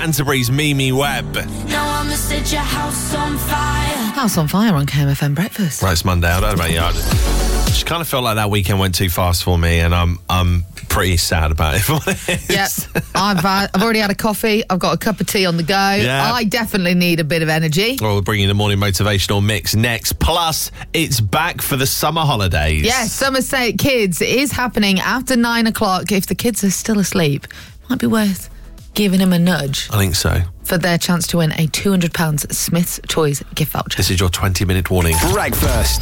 Canterbury's Mimi Webb. Now I'ma set your house on fire. House on Fire on KMFM Breakfast. Right, it's Monday. I don't know about you. I just kind of felt like that weekend went too fast for me, and I'm pretty sad about it. If I'm honest. Yep. I've already had a coffee. I've got a cup of tea on the go. Yeah. I definitely need a bit of energy. Well, we'll bring you the morning motivational mix next. Plus, it's back for the summer holidays. Yes, Summer State Kids is happening after 9 o'clock. If the kids are still asleep, might be worth giving them a nudge I think so. for their chance to win a £200 Smith's Toys gift voucher. This is your 20-minute warning. Breakfast.